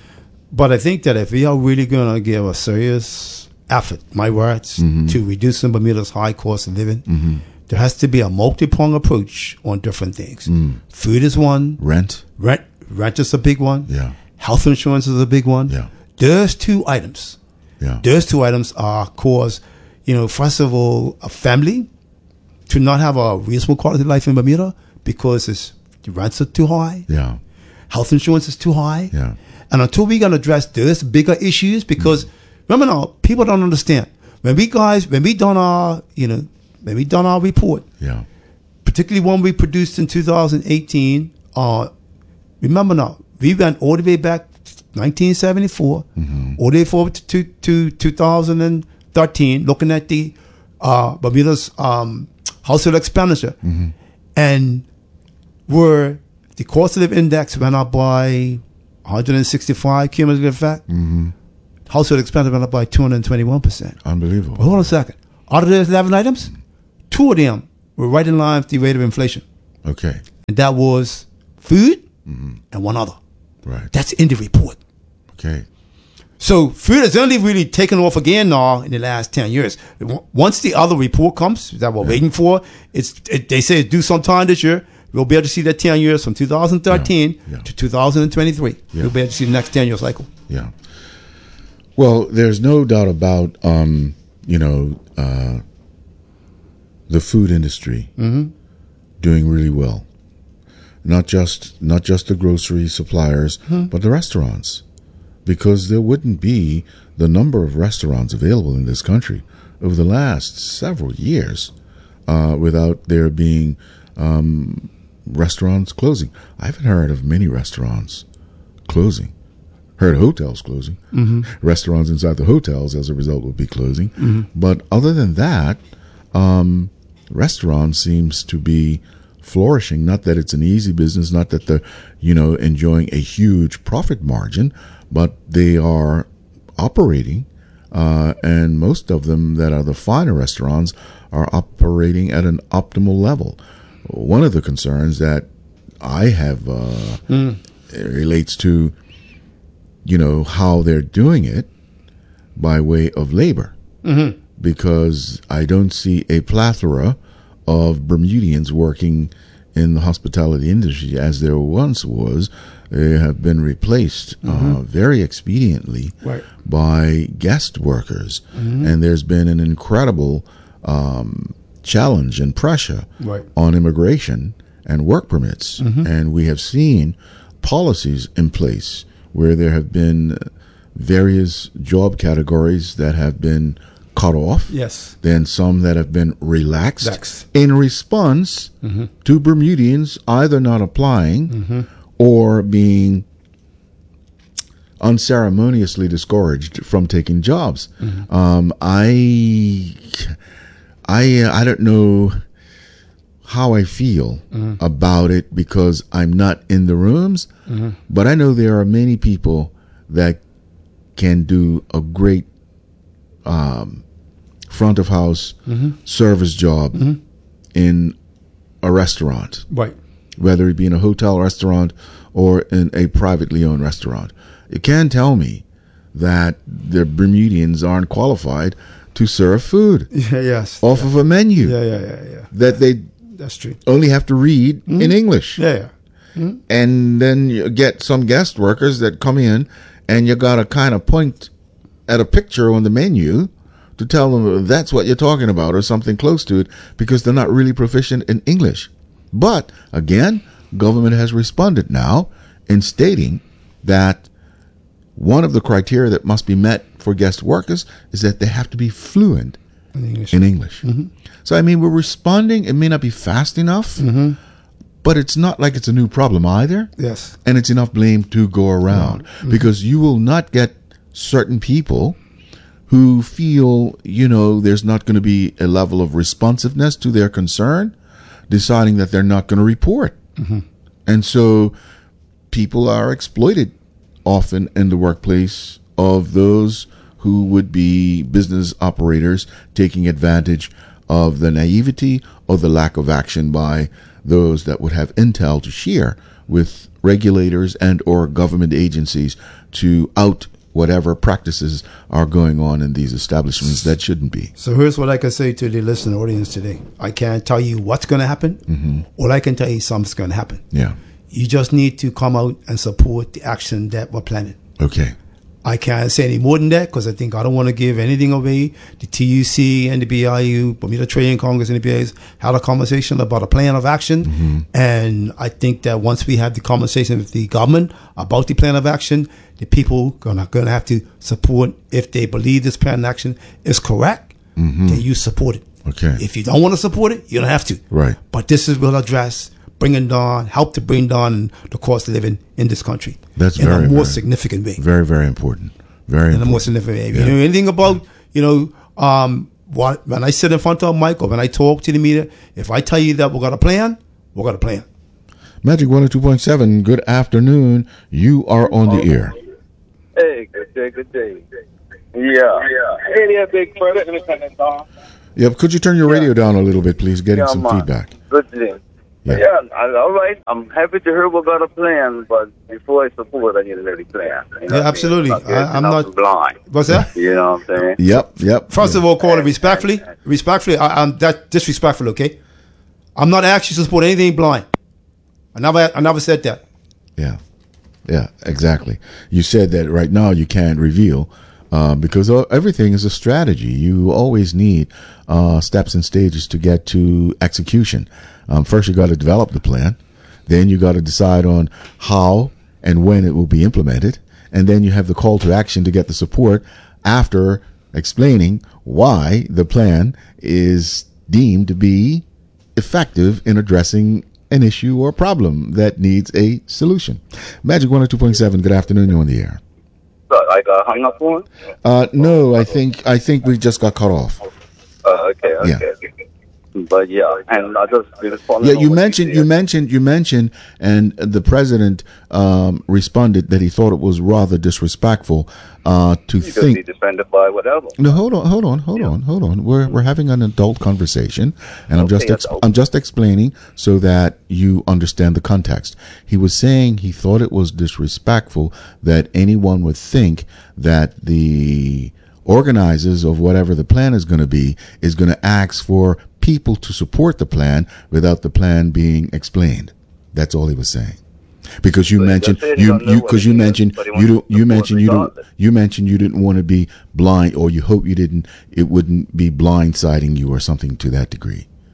Speaker 2: but I think that if we are really going to give a serious effort, my words,
Speaker 1: Mm-hmm.
Speaker 2: to reducing Bermuda's high cost of living, there has to be a multi-pronged approach on different things.
Speaker 1: Mm.
Speaker 2: Food is one.
Speaker 1: Rent?
Speaker 2: Rent, rent is a big one.
Speaker 1: Yeah.
Speaker 2: Health insurance is a big one.
Speaker 1: Yeah.
Speaker 2: Those two items,
Speaker 1: Yeah.
Speaker 2: those two items are cause, you know, first of all, a family to not have a reasonable quality of life in Bermuda because it's, the rents are too high.
Speaker 1: Yeah.
Speaker 2: Health insurance is too high.
Speaker 1: Yeah.
Speaker 2: And until we can address those bigger issues, because remember now, people don't understand. When we guys, when we done our, you know, when we done our report,
Speaker 1: Yeah.
Speaker 2: particularly one we produced in two thousand eighteen, uh, remember now, we went all the way back nineteen seventy-four, all the way forward to, to, to two thousand thirteen, looking at the uh, Bermuda's um, household expenditure. And where the cost of living index went up by one hundred sixty-five cumulative effect, household expenditure went up by two hundred twenty-one percent.
Speaker 1: Unbelievable.
Speaker 2: But hold on a second. Out of those eleven items, two of them were right in line with the rate of inflation.
Speaker 1: Okay.
Speaker 2: And that was food and one other.
Speaker 1: Right.
Speaker 2: That's in the report.
Speaker 1: Okay.
Speaker 2: So food has only really taken off again now in the last ten years. W- Once the other report comes that we're waiting for, it's it, they say it's due sometime this year. We'll be able to see that ten years from two thousand thirteen
Speaker 1: Yeah, yeah.
Speaker 2: to two thousand twenty-three.
Speaker 1: Yeah.
Speaker 2: We'll be able to see the next ten year cycle.
Speaker 1: Yeah. Well, there's no doubt about, um, you know, uh, the food industry doing really well. Not just not just the grocery suppliers, but the restaurants, because there wouldn't be the number of restaurants available in this country over the last several years uh, without there being um, restaurants closing. I haven't heard of many restaurants closing. Heard of hotels closing. Mm-hmm. Restaurants inside the hotels, as a result, will be closing. Mm-hmm. But other than that, um, restaurants seems to be flourishing. Not that it's an easy business, not that they're, you know, enjoying a huge profit margin, but they are operating, uh, and most of them that are the finer restaurants are operating at an optimal level. One of the concerns that I have uh, mm. relates to, you know, how they're doing it by way of labor, mm-hmm. because I don't see a plethora of Bermudians working in the hospitality industry as there once was. They have been replaced mm-hmm. uh, very expediently
Speaker 2: right.
Speaker 1: by guest workers, mm-hmm. and there's been an incredible um, challenge and pressure
Speaker 2: right.
Speaker 1: on immigration and work permits. Mm-hmm. And we have seen policies in place where there have been various job categories that have been cut off.
Speaker 2: Yes.
Speaker 1: Then some that have been relaxed
Speaker 2: Relaxed.
Speaker 1: in response mm-hmm. to Bermudians either not applying mm-hmm. or being unceremoniously discouraged from taking jobs. Mm-hmm. Um, I, I, uh, I don't know how I feel mm-hmm. about it because I'm not in the rooms, mm-hmm. but I know there are many people that can do a great um, front of house mm-hmm. service job mm-hmm. in a restaurant,
Speaker 2: right?
Speaker 1: Whether it be in a hotel restaurant or in a privately owned restaurant. You can't tell me that the Bermudians aren't qualified to serve food
Speaker 2: yeah, yes,
Speaker 1: off
Speaker 2: yeah.
Speaker 1: of a menu
Speaker 2: yeah, yeah, yeah, yeah.
Speaker 1: that they
Speaker 2: That's true.
Speaker 1: only have to read mm-hmm. in English.
Speaker 2: Yeah, yeah. Mm-hmm.
Speaker 1: And then you get some guest workers that come in and you got to kind of point at a picture on the menu to tell them that's what you're talking about or something close to it because they're not really proficient in English. But again, government has responded now in stating that one of the criteria that must be met for guest workers is that they have to be fluent
Speaker 2: in English.
Speaker 1: In English. Mm-hmm. So, I mean, we're responding. It may not be fast enough, mm-hmm. but it's not like it's a new problem either.
Speaker 2: Yes.
Speaker 1: And it's enough blame to go around mm-hmm. because you will not get certain people who feel, you know, there's not going to be a level of responsiveness to their concern, deciding that they're not going to report. Mm-hmm. And so people are exploited often in the workplace of those who would be business operators taking advantage of the naivety or the lack of action by those that would have intel to share with regulators and or government agencies to out whatever practices are going on in these establishments that shouldn't be.
Speaker 2: So here's what I can say to the listening audience today. I can't tell you what's going to happen. Mm-hmm. All I can tell you is something's going to happen.
Speaker 1: Yeah.
Speaker 2: You just need to come out and support the action that we're planning.
Speaker 1: Okay.
Speaker 2: I can't say any more than that because I think I don't want to give anything away. The T U C and the B I U, Bermuda Trading Congress and the B I U had a conversation about a plan of action. Mm-hmm. And I think that once we have the conversation with the government about the plan of action, the people are going to have to support. If they believe this plan of action is correct, mm-hmm. then you support it.
Speaker 1: Okay.
Speaker 2: If you don't want to support it, you don't have to.
Speaker 1: Right.
Speaker 2: But this is will address bringing down, help to bring down the cost of living in this country.
Speaker 1: That's
Speaker 2: in
Speaker 1: very,
Speaker 2: a more
Speaker 1: very,
Speaker 2: significant way.
Speaker 1: Very, very important. Very
Speaker 2: in
Speaker 1: important.
Speaker 2: a more significant way.
Speaker 1: Yeah.
Speaker 2: You know anything about, you know, um, what, when I sit in front of a mic or when I talk to the media, if I tell you that we got a plan, we got a plan.
Speaker 1: Magic one oh two point seven, good afternoon. You are on the air.
Speaker 4: Hey, good day, good day. Yeah. yeah. Hey there, big brother. Let me turn this off.
Speaker 1: Yep, could you turn your
Speaker 4: yeah.
Speaker 1: radio down a little bit, please? Getting
Speaker 4: yeah,
Speaker 1: some
Speaker 4: man.
Speaker 1: feedback.
Speaker 4: Good day. Yeah. yeah, all right. I'm happy to hear we got a plan, but before I support, I need a really plan. You know
Speaker 2: yeah, absolutely.
Speaker 4: I mean?
Speaker 2: I, I'm not
Speaker 4: blind.
Speaker 2: What's that?
Speaker 4: You know what I'm saying?
Speaker 1: Yep, yep.
Speaker 2: First
Speaker 1: yep.
Speaker 2: of all, call it respectfully. Respectfully, I, I'm that disrespectful. Okay, I'm not asking you to support anything blind. I never, I never said that.
Speaker 1: Yeah, yeah, exactly. You said that right now you can't reveal. Uh, because everything is a strategy. You always need uh, steps and stages to get to execution. Um, first, you got to develop the plan. Then you got to decide on how and when it will be implemented. And then you have the call to action to get the support after explaining why the plan is deemed to be effective in addressing an issue or problem that needs a solution. Magic one oh two point seven, good afternoon. You're on the air.
Speaker 4: I got hung up on?
Speaker 1: Uh, no, I think I think we just got cut off.
Speaker 4: Uh, okay, okay. Yeah. But yeah, and I just
Speaker 1: yeah. You mentioned you, you mentioned you mentioned, and the president um, responded that he thought it was rather disrespectful uh, to
Speaker 4: you
Speaker 1: think.
Speaker 4: Be defended by whatever.
Speaker 1: No, hold on, hold on, hold yeah. on, hold on. We're we're having an adult conversation, and I'm
Speaker 4: okay,
Speaker 1: just ex- I'm just explaining so that you understand the context. He was saying he thought it was disrespectful that anyone would think that the organizers of whatever the plan is going to be is going to ask for people to support the plan without the plan being explained. That's all he was saying. Because you
Speaker 4: but
Speaker 1: mentioned you you because you mentioned you don't you mentioned you don't you mentioned you didn't want to be blind, or you hope you didn't it wouldn't be blindsiding you or something to that degree.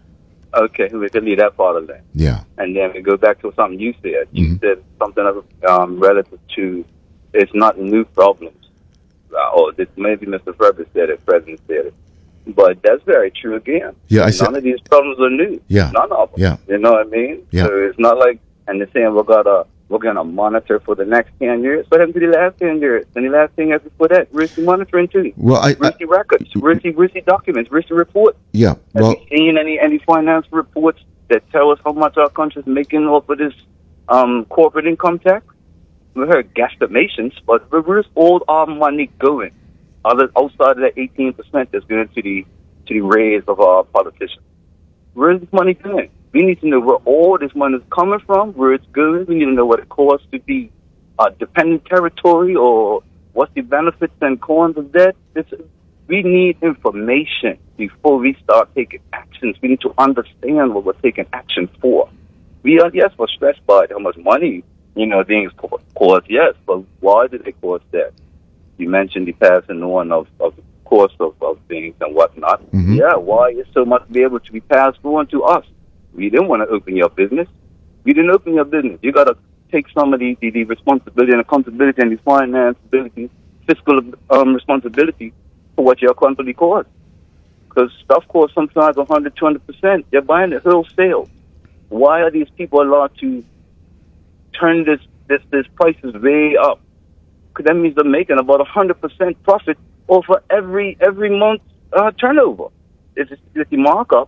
Speaker 4: Okay, we can leave that part of that.
Speaker 1: Yeah.
Speaker 4: And then we go back to something you said. You
Speaker 1: Mhm.
Speaker 4: said something else, um, relative to it's not new problems. Uh, or this, maybe Mister Ferber said it, President said it. But that's very true again.
Speaker 1: Yeah, I
Speaker 4: None
Speaker 1: said-
Speaker 4: of these problems are new.
Speaker 1: Yeah.
Speaker 4: None of them.
Speaker 1: Yeah.
Speaker 4: You know what I mean?
Speaker 1: Yeah.
Speaker 4: So it's not like, and they're saying we're gonna we're gonna monitor for the next ten years. What happened to the last ten years? And the last ten years before that, where's the monitoring to?
Speaker 1: Well, I, I
Speaker 4: Where's the records? Where's the, where's the documents? Where's the report?
Speaker 1: yeah.
Speaker 4: Have
Speaker 1: Well,
Speaker 4: you seen any any finance reports that tell us how much our country's making off of this um, corporate income tax? We heard guesstimations, but where's all our money going? Other outside of that eighteen percent that's going to the to the raise of our politicians. Where's this money going? We need to know where all this money is coming from, where it's going. We need to know what it costs to be a dependent territory, or what's the benefits and cons of that. It's, we need information before we start taking actions. We need to understand what we're taking action for. We are, yes, we're stressed by how much money, you know, things cost, yes, but why did they cost that? You mentioned the passing on of, of the cost of, of things and whatnot.
Speaker 1: Mhm.
Speaker 4: Yeah, why is so much be able to be passed on to us? We didn't want to open your business. We didn't open your business. You got to take some of the, the, the responsibility and accountability and the finance ability, fiscal um, responsibility for what your company costs. Because stuff costs sometimes one hundred, two hundred percent. They're buying it wholesale. Why are these people allowed to turn this, this, this prices way up? Because that means they're making about one hundred percent profit over every every month uh, turnover. It's, it's the markup.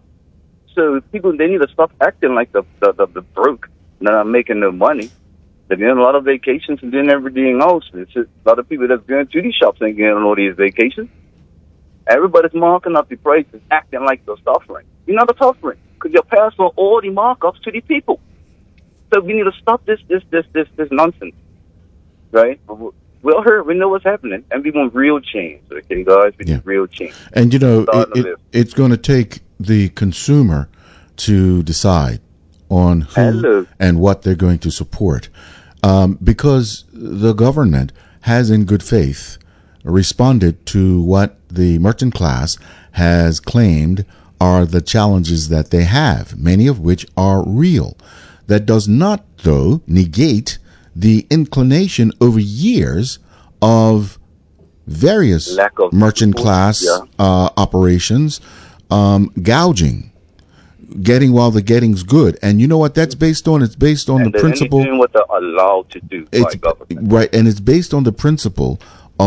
Speaker 4: So people, they need to stop acting like the the, the, the broke, not making no money. They're getting a lot of vacations and doing everything else. It's just a lot of people that's going to these shops and getting all these vacations. Everybody's marking up the prices, acting like they're suffering. You're not suffering because you're passing all the markups to the people. So we need to stop this this this this this nonsense, right? We'll hear, we know what's happening, and we want real change. Okay, guys, we
Speaker 1: Yeah.
Speaker 4: need real change.
Speaker 1: and you know,
Speaker 4: Start
Speaker 1: it,
Speaker 4: the
Speaker 1: it,
Speaker 4: list.
Speaker 1: it's going to take the consumer to decide on who
Speaker 4: Hello.
Speaker 1: and what they're going to support, um, because the government has, in good faith, responded to what the merchant class has claimed are the challenges that they have, many of which are real. That does not, though, negate the inclination over years of various
Speaker 4: Lack of
Speaker 1: merchant
Speaker 4: support,
Speaker 1: class
Speaker 4: yeah.
Speaker 1: uh, operations um, gouging, getting while the getting's good. And you know what that's based on? It's based on
Speaker 4: And
Speaker 1: the
Speaker 4: they're
Speaker 1: principle.
Speaker 4: only doing what they're allowed to do
Speaker 1: It's
Speaker 4: by government.
Speaker 1: right, and it's based on the principle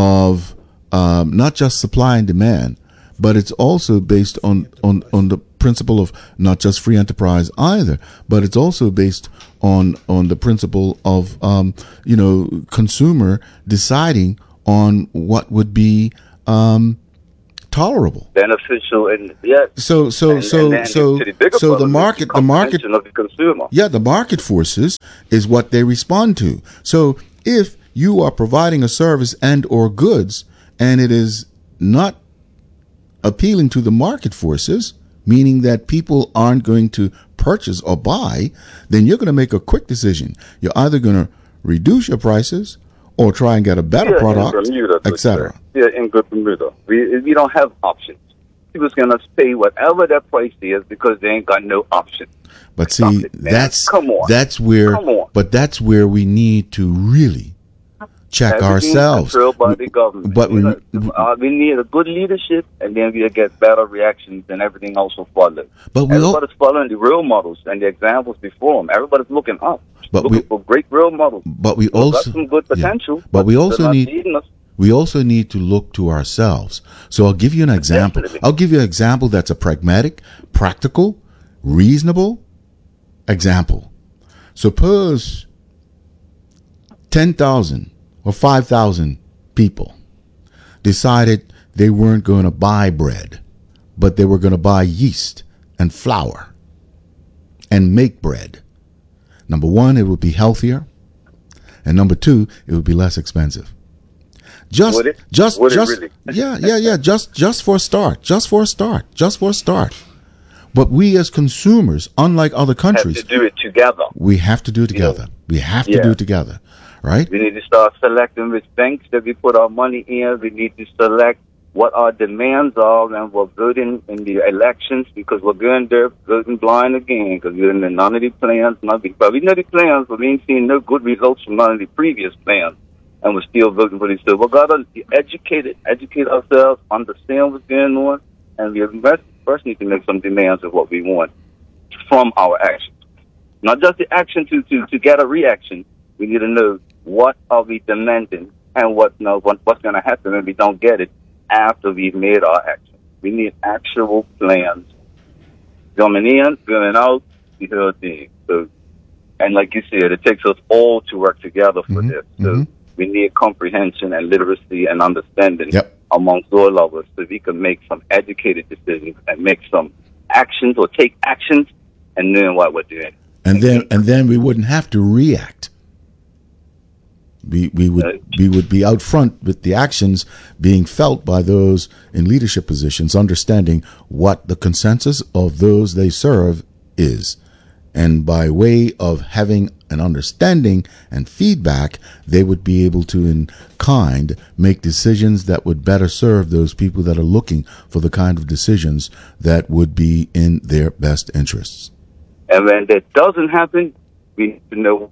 Speaker 1: of um, not just supply and demand, but it's also based on, on, on the principle of not just free enterprise either, but it's also based on on the principle of um, you know, consumer deciding on what would be um, tolerable.
Speaker 4: Beneficial and yes.
Speaker 1: So so
Speaker 4: And-
Speaker 1: so
Speaker 4: and then
Speaker 1: so
Speaker 4: to the bigger
Speaker 1: so the
Speaker 4: problem is
Speaker 1: market the market
Speaker 4: comprehension of the consumer.
Speaker 1: yeah, the market forces is what they respond to. So if you are providing a service and or goods and it is not appealing to the market forces, meaning that people aren't going to purchase or buy, then you're going to make a quick decision. You're either going to reduce your prices or try and get a better
Speaker 4: Here
Speaker 1: product,
Speaker 4: in Bermuda,
Speaker 1: et cetera.
Speaker 4: Here in good Bermuda, we we don't have options. People's gonna pay whatever their price is because they ain't got no option.
Speaker 1: But
Speaker 4: Stop
Speaker 1: see,
Speaker 4: it, man.
Speaker 1: that's
Speaker 4: Come on.
Speaker 1: that's where
Speaker 4: Come on.
Speaker 1: but that's where we need to really check
Speaker 4: Everything's
Speaker 1: ourselves.
Speaker 4: controlled by the government.
Speaker 1: But
Speaker 4: we,
Speaker 1: we,
Speaker 4: need, uh, we need a good leadership, and then we'll get better reactions, and everything else will follow.
Speaker 1: But we al-
Speaker 4: Everybody's following the role models and the examples before them. Everybody's looking up,
Speaker 1: But
Speaker 4: looking
Speaker 1: we-
Speaker 4: for great role models.
Speaker 1: but we
Speaker 4: We've
Speaker 1: also
Speaker 4: got some good
Speaker 1: yeah.
Speaker 4: potential,
Speaker 1: But we
Speaker 4: they're
Speaker 1: also
Speaker 4: not
Speaker 1: need
Speaker 4: leading us.
Speaker 1: we also need to look to ourselves. So I'll give you an example.
Speaker 4: Definitely.
Speaker 1: I'll give you an example that's a pragmatic, practical, reasonable example. Suppose ten thousand or five thousand people decided they weren't going to buy bread, but they were going to buy yeast and flour and make bread. Number one, it would be healthier. And number two, it would be less expensive. Just,
Speaker 4: Would it?
Speaker 1: just,
Speaker 4: Would it
Speaker 1: just,
Speaker 4: really?
Speaker 1: yeah, yeah, yeah. Just, just for a start. Just for a start. Just for a start. But we as consumers, unlike other
Speaker 4: Have
Speaker 1: countries,
Speaker 4: to do it together.
Speaker 1: we have to do it together. We have to
Speaker 4: Yeah.
Speaker 1: do it together, right?
Speaker 4: We need to start selecting which banks that we put our money in. We need to select what our demands are, and we're voting in the elections because we're going there voting blind again because we're in none of the plans. None of the, but we know the plans, but we ain't seen no good results from none of the previous plans, and we're still voting for these. So we've got to be educated, educate ourselves, understand what's going on, and we first need to make some demands of what we want from our actions. Not just the action to, to, to get a reaction. We need to know what are we demanding and what, you know, what what's going to happen when we don't get it after we've made our action. We need actual plans. Coming in, going out, the whole thing. So, and like you said, it takes us all to work together for
Speaker 1: Mm-hmm.
Speaker 4: this. So
Speaker 1: Mm-hmm.
Speaker 4: we need comprehension and literacy and understanding
Speaker 1: Yep.
Speaker 4: amongst all of us so we can make some educated decisions and make some actions or take actions and knowing what we're doing.
Speaker 1: And then and then we wouldn't have to react. We we would we would be out front with the actions being felt by those in leadership positions, understanding what the consensus of those they serve is. And by way of having an understanding and feedback, they would be able to, in kind, make decisions that would better serve those people that are looking for the kind of decisions that would be in their best interests.
Speaker 4: And when that doesn't happen, we need to know.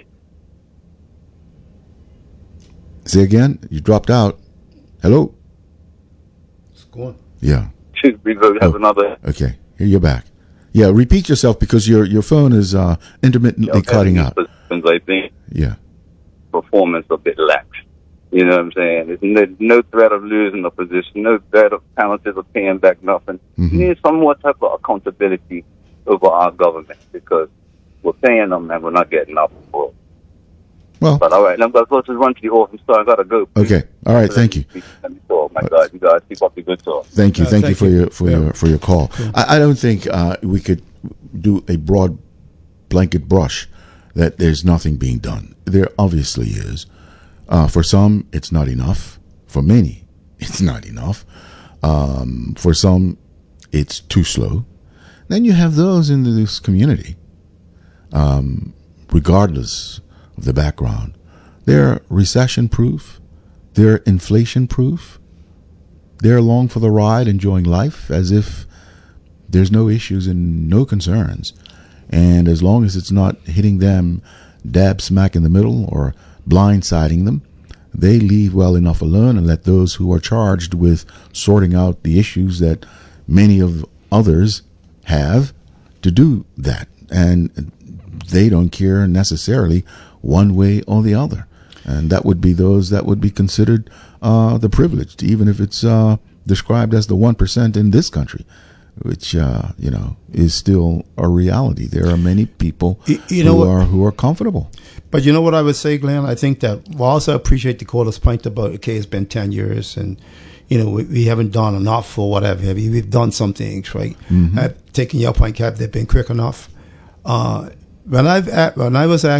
Speaker 1: Say again? You dropped out. Hello?
Speaker 2: It's going.
Speaker 1: Yeah.
Speaker 4: We will have
Speaker 1: Oh.
Speaker 4: another.
Speaker 1: Okay. Here you're back. Yeah, repeat yourself because your your phone is uh, intermittently cutting out.
Speaker 4: Positions, I think
Speaker 1: Yeah.
Speaker 4: performance a bit lax. You know what I'm saying? There's no, no threat of losing a position, no threat of penalties or paying back nothing.
Speaker 1: Mhm.
Speaker 4: We need some more type of accountability over our government because we're paying them and we're not getting nothing for it.
Speaker 1: Well,
Speaker 4: But all right, I'm supposed to run to the office, so I gotta go.
Speaker 1: okay. All right. Thank you.
Speaker 4: Let me talk. My God, you guys keep up the good talk.
Speaker 1: Thank you.
Speaker 2: Uh,
Speaker 1: Thank you
Speaker 2: thank
Speaker 1: for
Speaker 2: you.
Speaker 1: your for
Speaker 2: Yeah.
Speaker 1: your for your call. I, I don't think uh, we could do a broad blanket brush that there's nothing being done. There obviously is. Uh, for some, it's not enough. For many, it's not enough. Um, for some, it's too slow. Then you have those in this community, um, regardless of the background. They're recession proof. They're inflation proof. They're along for the ride, enjoying life as if there's no issues and no concerns. And as long as it's not hitting them dab smack in the middle or blindsiding them, they leave well enough alone and let those who are charged with sorting out the issues that many of others have to do that. And they don't care necessarily one way or the other. And that would be those that would be considered uh, the privileged, even if it's uh, described as the one percent in this country, which, uh, you know, is still a reality. There are many people
Speaker 2: You- you know
Speaker 1: who
Speaker 2: what-
Speaker 1: are who are comfortable.
Speaker 2: But you know what I would say, Glenn? I think that whilst I appreciate the caller's point about, okay, it's been ten years and, you know, we, we haven't done enough or whatever. I mean, we've done some things, right?
Speaker 1: Mhm.
Speaker 2: Uh, taking your point, Cap, they've been quick enough. Uh, when I've, at, when I was